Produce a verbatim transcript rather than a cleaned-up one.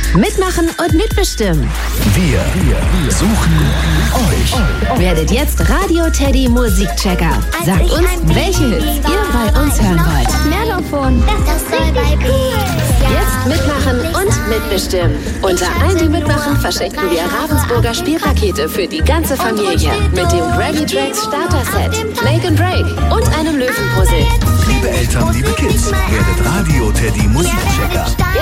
Mitmachen und mitbestimmen. Wir, wir suchen euch. Werdet jetzt Radio Teddy Musikchecker. Sagt uns, welche Hits ihr bei uns hören wollt. Melofon. Das soll bei B. Jetzt mitmachen und mitbestimmen. Unter allen, die mitmachen, verschenken wir Ravensburger Spielpakete für die ganze Familie. Mit dem Gravy Tracks Starter-Set, Make and Break und einem Löwenpuzzle. Liebe Eltern, liebe Kids, werdet Radio Teddy Musikchecker.